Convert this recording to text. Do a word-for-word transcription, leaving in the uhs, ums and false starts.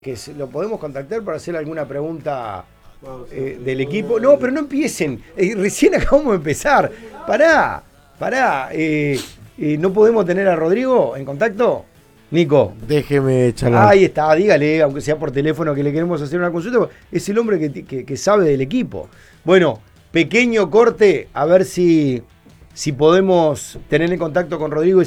que se, lo podemos contactar para hacer alguna pregunta eh, del equipo. No, pero no empiecen. Eh, recién acabamos de empezar. Pará, pará. Eh, eh, ¿No podemos tener a Rodrigo en contacto? Nico. Déjeme charlar. Ahí está, dígale, aunque sea por teléfono, que le queremos hacer una consulta. Es el hombre que, que, que sabe del equipo. Bueno, pequeño corte, a ver si, si podemos tener en contacto con Rodrigo.